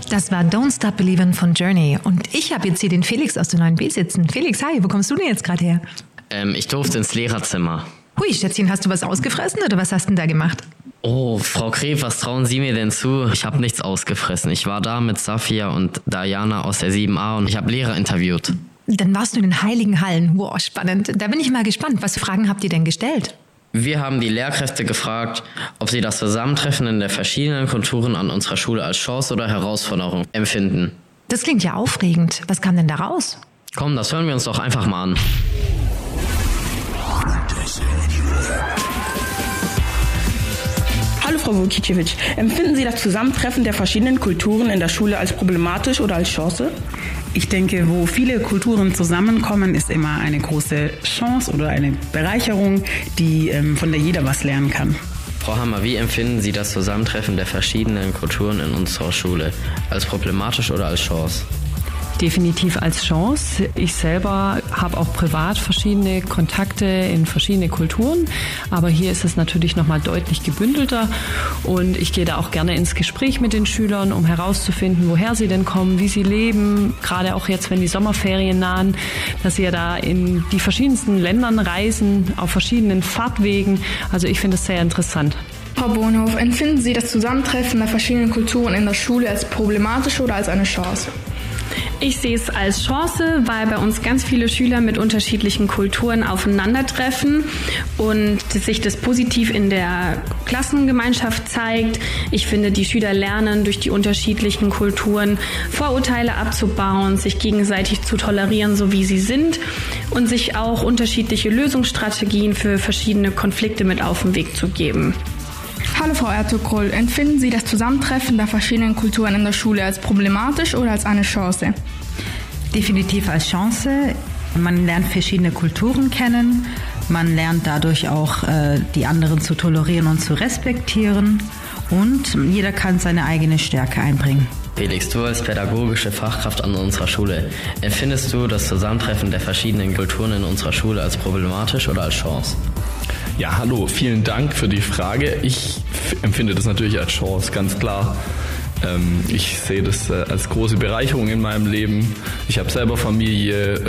Das war Don't Stop Believin' von Journey. Und ich habe jetzt hier den Felix aus der 9b sitzen. Felix, hi, wo kommst du denn jetzt gerade her? Ich durfte ins Lehrerzimmer. Hui, Schätzchen, hast du was ausgefressen oder was hast du denn da gemacht? Oh, Frau Kref, was trauen Sie mir denn zu? Ich habe nichts ausgefressen. Ich war da mit Safia und Diana aus der 7a und ich habe Lehrer interviewt. Dann warst du in den Heiligen Hallen. Wow, spannend. Da bin ich mal gespannt. Was für Fragen habt ihr denn gestellt? Wir haben die Lehrkräfte gefragt, ob sie das Zusammentreffen in der verschiedenen Kulturen an unserer Schule als Chance oder Herausforderung empfinden. Das klingt ja aufregend. Was kam denn da raus? Komm, das hören wir uns doch einfach mal an. Hallo Frau Vukicevic, empfinden Sie das Zusammentreffen der verschiedenen Kulturen in der Schule als problematisch oder als Chance? Ich denke, wo viele Kulturen zusammenkommen, ist immer eine große Chance oder eine Bereicherung, von der jeder was lernen kann. Frau Hammer, wie empfinden Sie das Zusammentreffen der verschiedenen Kulturen in unserer Schule? Als problematisch oder als Chance? Definitiv als Chance. Ich selber habe auch privat verschiedene Kontakte in verschiedene Kulturen, aber hier ist es natürlich nochmal deutlich gebündelter und ich gehe da auch gerne ins Gespräch mit den Schülern, um herauszufinden, woher sie denn kommen, wie sie leben, gerade auch jetzt, wenn die Sommerferien nahen, dass sie ja da in die verschiedensten Ländern reisen, auf verschiedenen Fahrtwegen. Also ich finde es sehr interessant. Frau Bonhoff, empfinden Sie das Zusammentreffen der verschiedenen Kulturen in der Schule als problematisch oder als eine Chance? Ich sehe es als Chance, weil bei uns ganz viele Schüler mit unterschiedlichen Kulturen aufeinandertreffen und sich das positiv in der Klassengemeinschaft zeigt. Ich finde, die Schüler lernen durch die unterschiedlichen Kulturen Vorurteile abzubauen, sich gegenseitig zu tolerieren, so wie sie sind und sich auch unterschiedliche Lösungsstrategien für verschiedene Konflikte mit auf den Weg zu geben. Hallo Frau Ertugrul, empfinden Sie das Zusammentreffen der verschiedenen Kulturen in der Schule als problematisch oder als eine Chance? Definitiv als Chance. Man lernt verschiedene Kulturen kennen. Man lernt dadurch auch, die anderen zu tolerieren und zu respektieren. Und jeder kann seine eigene Stärke einbringen. Felix, du als pädagogische Fachkraft an unserer Schule, empfindest du das Zusammentreffen der verschiedenen Kulturen in unserer Schule als problematisch oder als Chance? Ja, hallo, vielen Dank für die Frage. Ich empfinde das natürlich als Chance, ganz klar. Ich sehe das als große Bereicherung in meinem Leben. Ich habe selber Familie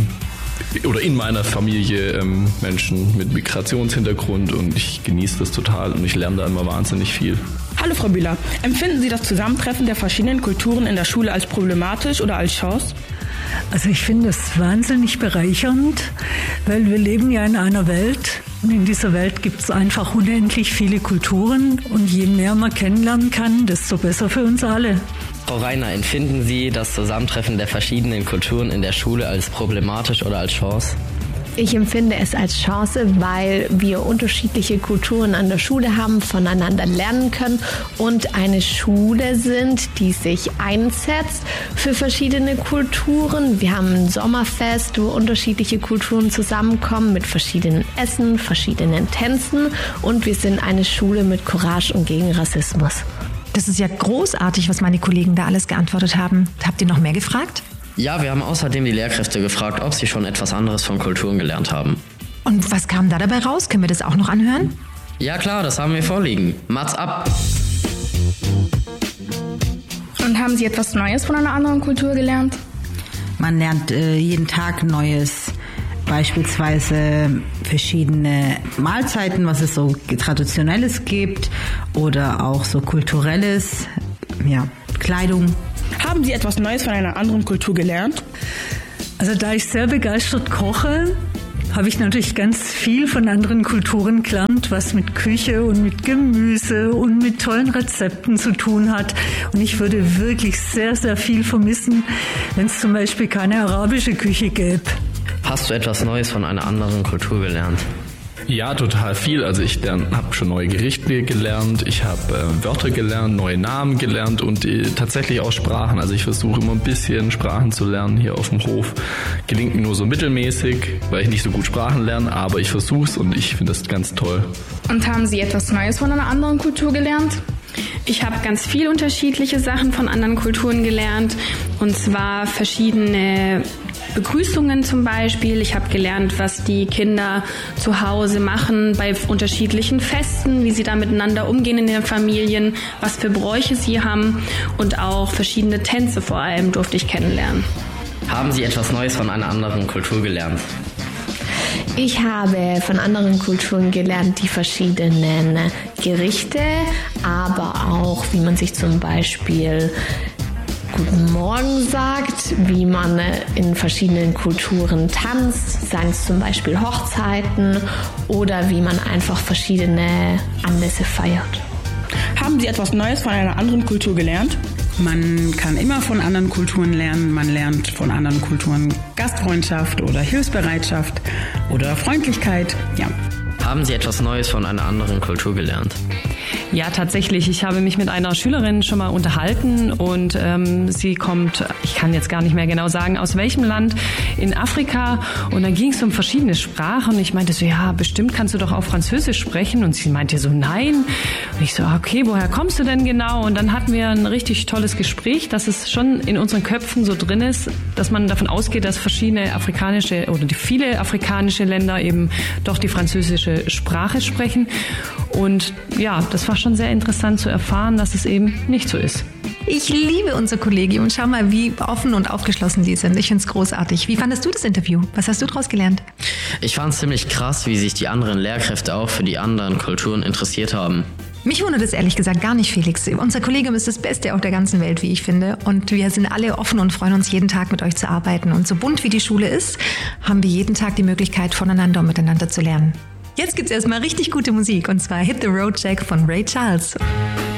oder in meiner Familie Menschen mit Migrationshintergrund und ich genieße das total und ich lerne da immer wahnsinnig viel. Hallo Frau Bühler, empfinden Sie das Zusammentreffen der verschiedenen Kulturen in der Schule als problematisch oder als Chance? Also ich finde es wahnsinnig bereichernd, weil wir leben ja in einer Welt und in dieser Welt gibt es einfach unendlich viele Kulturen und je mehr man kennenlernen kann, desto besser für uns alle. Frau Reiner, empfinden Sie das Zusammentreffen der verschiedenen Kulturen in der Schule als problematisch oder als Chance? Ich empfinde es als Chance, weil wir unterschiedliche Kulturen an der Schule haben, voneinander lernen können und eine Schule sind, die sich einsetzt für verschiedene Kulturen. Wir haben ein Sommerfest, wo unterschiedliche Kulturen zusammenkommen mit verschiedenen Essen, verschiedenen Tänzen und wir sind eine Schule mit Courage und gegen Rassismus. Das ist ja großartig, was meine Kollegen da alles geantwortet haben. Habt ihr noch mehr gefragt? Ja, wir haben außerdem die Lehrkräfte gefragt, ob sie schon etwas anderes von Kulturen gelernt haben. Und was kam da dabei raus? Können wir das auch noch anhören? Ja klar, das haben wir vorliegen. Mats ab! Und haben Sie etwas Neues von einer anderen Kultur gelernt? Man lernt jeden Tag Neues. Beispielsweise verschiedene Mahlzeiten, was es so Traditionelles gibt oder auch so Kulturelles, Kleidung. Haben Sie etwas Neues von einer anderen Kultur gelernt? Also da ich sehr begeistert koche, habe ich natürlich ganz viel von anderen Kulturen gelernt, was mit Küche und mit Gemüse und mit tollen Rezepten zu tun hat. Und ich würde wirklich sehr, sehr viel vermissen, wenn es zum Beispiel keine arabische Küche gäbe. Hast du etwas Neues von einer anderen Kultur gelernt? Ja, total viel. Also ich habe schon neue Gerichte gelernt, ich habe Wörter gelernt, neue Namen gelernt und tatsächlich auch Sprachen. Also ich versuche immer ein bisschen Sprachen zu lernen hier auf dem Hof. Gelingt mir nur so mittelmäßig, weil ich nicht so gut Sprachen lerne, aber ich versuche es und ich finde das ganz toll. Und haben Sie etwas Neues von einer anderen Kultur gelernt? Ich habe ganz viel unterschiedliche Sachen von anderen Kulturen gelernt und zwar verschiedene Begrüßungen zum Beispiel. Ich habe gelernt, was die Kinder zu Hause machen bei unterschiedlichen Festen, wie sie da miteinander umgehen in den Familien, was für Bräuche sie haben und auch verschiedene Tänze vor allem durfte ich kennenlernen. Haben Sie etwas Neues von einer anderen Kultur gelernt? Ich habe von anderen Kulturen gelernt, die verschiedenen Gerichte, aber auch, wie man sich zum Beispiel Guten Morgen sagt, wie man in verschiedenen Kulturen tanzt, seien es zum Beispiel Hochzeiten oder wie man einfach verschiedene Anlässe feiert. Haben Sie etwas Neues von einer anderen Kultur gelernt? Man kann immer von anderen Kulturen lernen. Man lernt von anderen Kulturen Gastfreundschaft oder Hilfsbereitschaft oder Freundlichkeit. Ja. Haben Sie etwas Neues von einer anderen Kultur gelernt? Ja, tatsächlich. Ich habe mich mit einer Schülerin schon mal unterhalten und sie kommt, ich kann jetzt gar nicht mehr genau sagen, aus welchem Land in Afrika. Und dann ging es um verschiedene Sprachen und ich meinte so, ja, bestimmt kannst du doch auch Französisch sprechen. Und sie meinte so, nein. Und ich so, okay, woher kommst du denn genau? Und dann hatten wir ein richtig tolles Gespräch, dass es schon in unseren Köpfen so drin ist, dass man davon ausgeht, dass verschiedene afrikanische oder viele afrikanische Länder eben doch die französische Sprache sprechen. Und ja, das war schon sehr interessant zu erfahren, dass es eben nicht so ist. Ich liebe unser Kollegium und schau mal, wie offen und aufgeschlossen die sind. Ich finde es großartig. Wie fandest du das Interview? Was hast du daraus gelernt? Ich fand es ziemlich krass, wie sich die anderen Lehrkräfte auch für die anderen Kulturen interessiert haben. Mich wundert es ehrlich gesagt gar nicht, Felix. Unser Kollegium ist das Beste auf der ganzen Welt, wie ich finde. Und wir sind alle offen und freuen uns jeden Tag mit euch zu arbeiten. Und so bunt wie die Schule ist, haben wir jeden Tag die Möglichkeit, voneinander und miteinander zu lernen. Jetzt gibt's erstmal richtig gute Musik und zwar Hit the Road Jack von Ray Charles.